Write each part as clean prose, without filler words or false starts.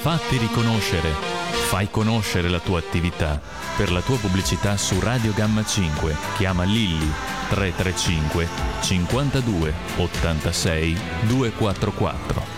Fatti riconoscere. Fai conoscere la tua attività. Per la tua pubblicità su Radio Gamma 5 chiama Lilli 335 52 86 244.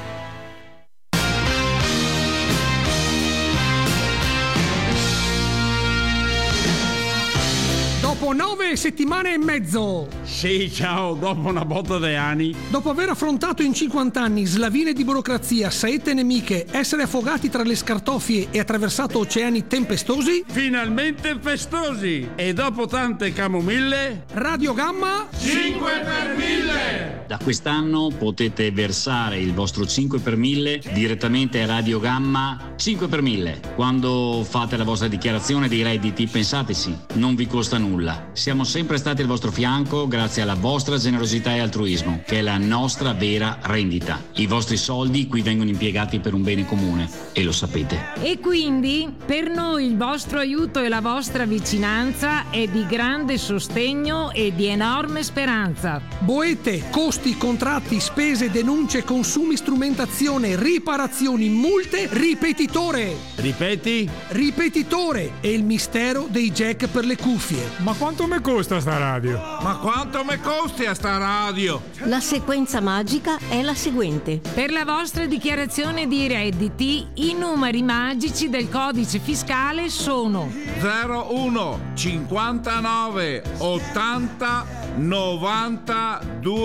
Dopo 9 settimane e mezzo. Sì, ciao, dopo una botta di anni. Dopo aver affrontato in 50 anni slavine di burocrazia, saette nemiche, essere affogati tra le scartoffie e attraversato oceani tempestosi, Finalmente festosi! E dopo tante camomille, Radio Gamma 5 per 1000! Da quest'anno potete versare il vostro 5 per 1000 direttamente a Radio Gamma 5 per 1000. Quando fate la vostra dichiarazione dei redditi, pensateci, non vi costa nulla. Siamo sempre stati al vostro fianco grazie alla vostra generosità e altruismo, che è la nostra vera rendita. I vostri soldi qui vengono impiegati per un bene comune e lo sapete. E quindi per noi il vostro aiuto e la vostra vicinanza è di grande sostegno e di enorme speranza. boete, costi, contratti, spese, denunce, consumi, strumentazione, riparazioni, multe, ripetitore. Ripeti? Ripetitore è il mistero dei jack per le cuffie. Ma quanto mi costa sta radio? Ma quanto mi costi a sta radio? La sequenza magica è la seguente. Per la vostra dichiarazione di redditi, i numeri magici del codice fiscale sono 01 59 80 90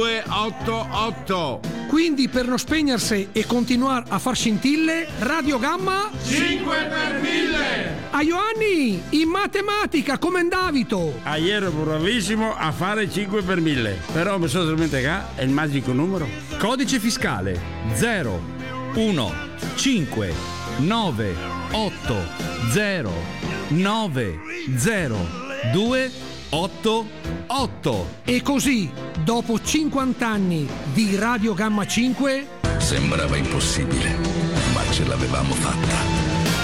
288. Quindi per non spegnersi e continuare a far scintille, Radio Gamma 5 per 1000! a Ioanni in matematica come Davito. Ieri ero bravissimo a fare 5 per 1000, però mi sono dimenticato è il magico numero. Codice fiscale 0 1 5 9 8 0 9 0 2 8 8. E così, dopo 50 anni di Radio Gamma 5, sembrava impossibile, ma ce l'avevamo fatta.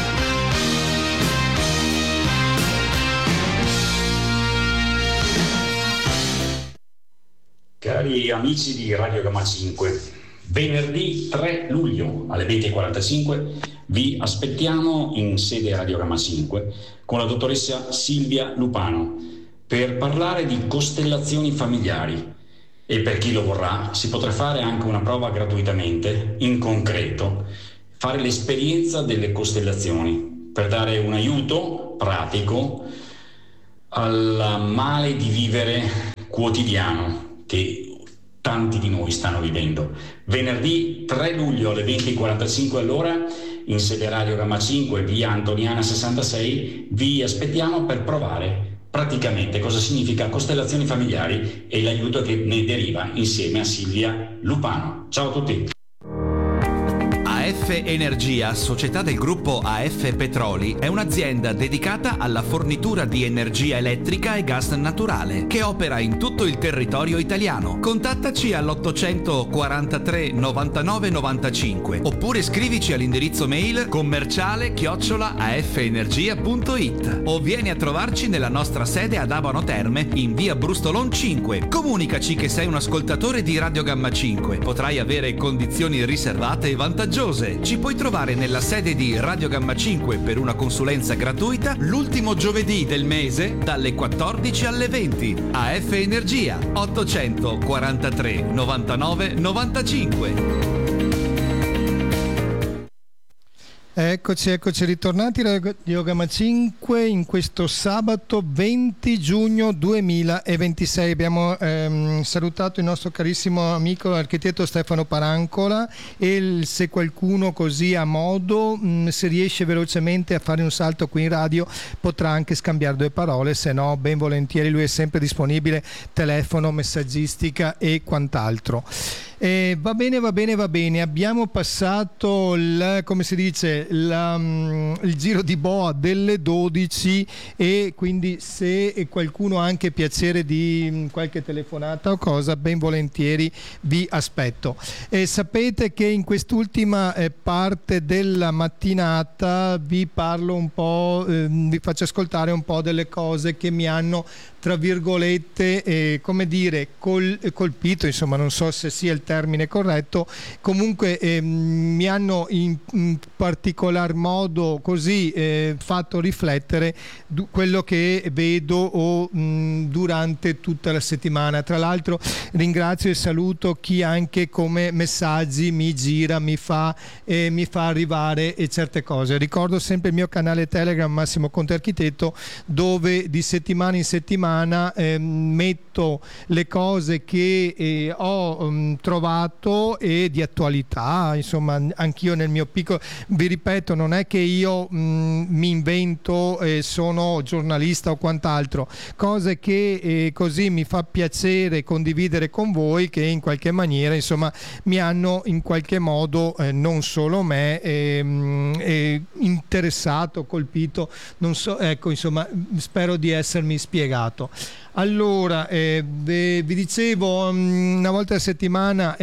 Cari amici di Radio Gamma 5, venerdì 3 luglio alle 20:45 vi aspettiamo in sede Radio Gamma 5 con la dottoressa Silvia Lupano per parlare di costellazioni familiari, e per chi lo vorrà si potrà fare anche una prova gratuitamente, in concreto, fare l'esperienza delle costellazioni per dare un aiuto pratico al male di vivere quotidiano che tanti di noi stanno vivendo. Venerdì 3 luglio alle 20:45 all'ora in sede Radio Gamma 5 via Antoniana 66 vi aspettiamo per provare praticamente cosa significa costellazioni familiari e l'aiuto che ne deriva insieme a Silvia Lupano. Ciao a tutti. AF Energia, società del gruppo AF Petroli, è un'azienda dedicata alla fornitura di energia elettrica e gas naturale che opera in tutto il territorio italiano. Contattaci all'843 99 95 oppure scrivici all'indirizzo mail commerciale@afenergia.it o vieni a trovarci nella nostra sede ad Abano Terme in via Brustolon 5. Comunicaci che sei un ascoltatore di Radio Gamma 5. Potrai avere condizioni riservate e vantaggiose. Ci puoi trovare nella sede di Radio Gamma 5 per una consulenza gratuita l'ultimo giovedì del mese dalle 14 alle 20. AF Energia 843 99 95. Eccoci ritornati Radio Gamma 5 in questo sabato 20 giugno 2026. Abbiamo salutato il nostro carissimo amico l'architetto Stefano Parancola e se qualcuno così a modo se riesce velocemente a fare un salto qui in radio potrà anche scambiare due parole, se no ben volentieri lui è sempre disponibile, telefono, messaggistica e quant'altro. Va bene, abbiamo passato come si dice il giro di boa delle 12 e quindi se qualcuno ha anche piacere di qualche telefonata o cosa, ben volentieri vi aspetto. Sapete che in quest'ultima parte della mattinata vi parlo un po', vi faccio ascoltare un po' delle cose che mi hanno tra virgolette come dire colpito, insomma non so se sia il termine corretto, comunque mi hanno in particolare particolar modo così fatto riflettere quello che vedo durante tutta la settimana. Tra l'altro ringrazio e saluto chi anche come messaggi mi gira, mi fa arrivare certe cose. Ricordo sempre il mio canale Telegram Massimo Conte Architetto, dove di settimana in settimana metto le cose che ho trovato e di attualità, insomma anch'io nel mio piccolo, vi ripeto, non è che io mi invento, sono giornalista o quant'altro, cose che così mi fa piacere condividere con voi, che in qualche maniera insomma mi hanno in qualche modo non solo me interessato, colpito, non so, ecco, insomma spero di essermi spiegato. Allora, vi dicevo, una volta a settimana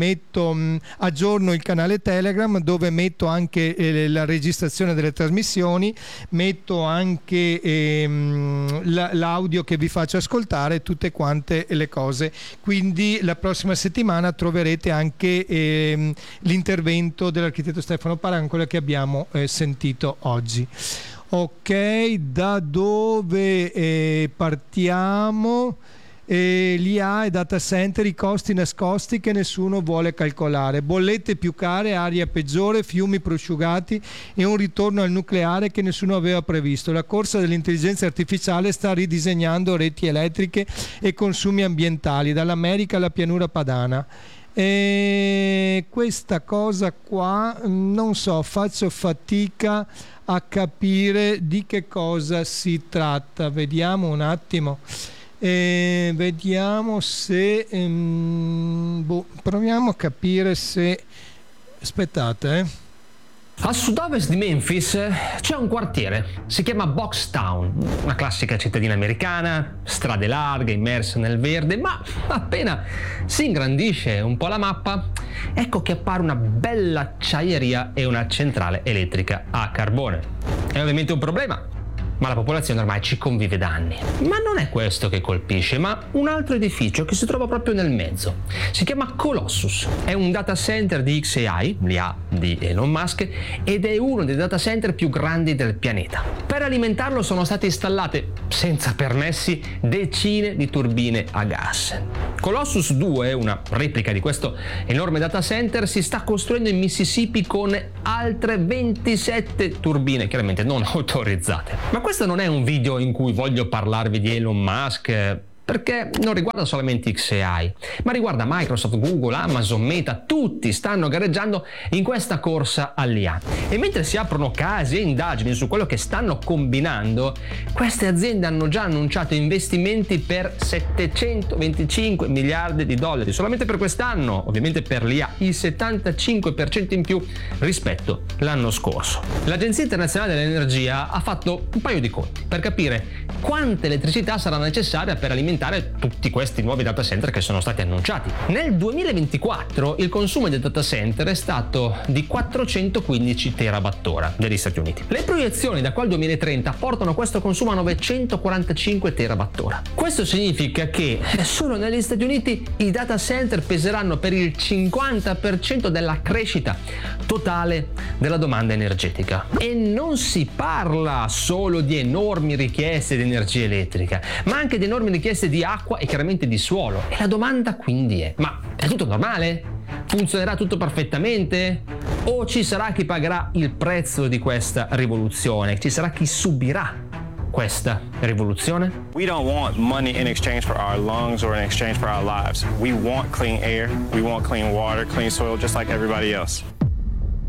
aggiorno il canale Telegram, dove metto anche la registrazione delle trasmissioni, metto anche l'audio che vi faccio ascoltare, tutte quante le cose. Quindi la prossima settimana troverete anche l'intervento dell'architetto Stefano Paran, quello che abbiamo sentito oggi. Ok, da dove partiamo? L'IA e data center, i costi nascosti che nessuno vuole calcolare, bollette più care, aria peggiore, fiumi prosciugati e un ritorno al nucleare che nessuno aveva previsto. La corsa dell'intelligenza artificiale sta ridisegnando reti elettriche e consumi ambientali, dall'America alla pianura padana. E questa cosa qua non so, faccio fatica a capire di che cosa si tratta. Vediamo un attimo, vediamo se proviamo a capire se, aspettate. A sud-ovest di Memphis c'è un quartiere, si chiama Box Town, una classica cittadina americana, strade larghe, immerse nel verde, ma appena si ingrandisce un po' la mappa, ecco che appare una bella acciaieria e una centrale elettrica a carbone. È ovviamente un problema, ma la popolazione ormai ci convive da anni. Ma non è questo che colpisce, ma un altro edificio che si trova proprio nel mezzo. Si chiama Colossus. È un data center di xAI, l'IA di Elon Musk, ed è uno dei data center più grandi del pianeta. Per alimentarlo sono state installate, senza permessi, decine di turbine a gas. Colossus 2, una replica di questo enorme data center, si sta costruendo in Mississippi con altre 27 turbine, chiaramente non autorizzate. Ma questo non è un video in cui voglio parlarvi di Elon Musk, perché non riguarda solamente xAI, ma riguarda Microsoft, Google, Amazon, Meta, tutti stanno gareggiando in questa corsa all'IA. E mentre si aprono casi e indagini su quello che stanno combinando, queste aziende hanno già annunciato investimenti per 725 miliardi di dollari solamente per quest'anno, ovviamente per l'IA, il 75% in più rispetto all'anno scorso. L'Agenzia Internazionale dell'Energia ha fatto un paio di conti per capire quanta elettricità sarà necessaria per alimentare tutti questi nuovi data center che sono stati annunciati. Nel 2024 il consumo dei data center è stato di 415 terawattora degli Stati Uniti. Le proiezioni da qua al 2030 portano questo consumo a 945 terawattora. Questo significa che solo negli Stati Uniti i data center peseranno per il 50% della crescita totale della domanda energetica. E non si parla solo di enormi richieste di energia elettrica, ma anche di enormi richieste di acqua e chiaramente di suolo. E la domanda quindi è: ma è tutto normale? Funzionerà tutto perfettamente? O ci sarà chi pagherà il prezzo di questa rivoluzione? Ci sarà chi subirà questa rivoluzione? We don't want money in exchange for our lungs or in exchange for our lives. We want clean air, we want clean water, clean soil, just like everybody else.